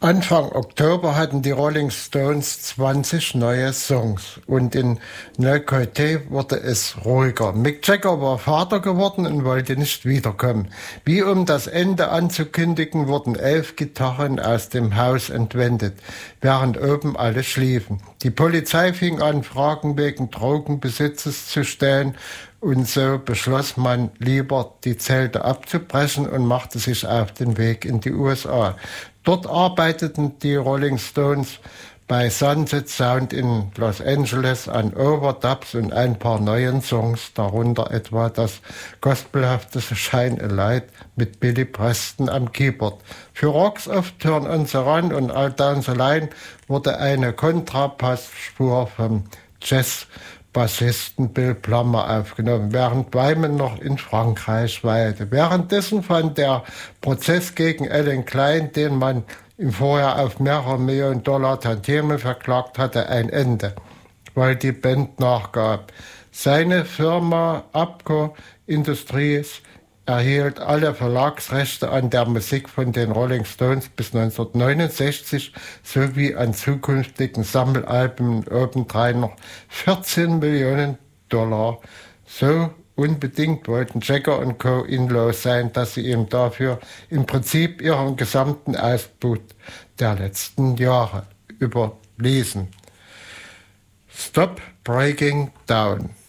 Anfang Oktober hatten die Rolling Stones 20 neue Songs und in Neuquote wurde es ruhiger. Mick Jagger war Vater geworden und wollte nicht wiederkommen. Wie um das Ende anzukündigen, wurden 11 Gitarren aus dem Haus entwendet, während oben alle schliefen. Die Polizei fing an, Fragen wegen Drogenbesitzes zu stellen, und so beschloss man lieber, die Zelte abzubrechen und machte sich auf den Weg in die USA. Dort arbeiteten die Rolling Stones bei Sunset Sound in Los Angeles an Overdubs und ein paar neuen Songs, darunter etwa das gospelhafte Shine a Light mit Billy Preston am Keyboard. Für Rocks of Turn on the Run und All Down the Line wurde eine Kontrabassspur vom Jazz-Bassisten Bill Plummer aufgenommen, während Wyman noch in Frankreich weilte. Währenddessen fand der Prozess gegen Alan Klein, den man im Vorjahr auf mehrere Millionen Dollar Tantiemen verklagt hatte, ein Ende, weil die Band nachgab. Seine Firma Apco Industries erhielt alle Verlagsrechte an der Musik von den Rolling Stones bis 1969 sowie an zukünftigen Sammelalben und obendrein noch 14 Millionen Dollar. So unbedingt wollten Jagger und Co. ihn los sein, dass sie ihm dafür im Prinzip ihren gesamten Output der letzten Jahre überließen. Stop Breaking Down.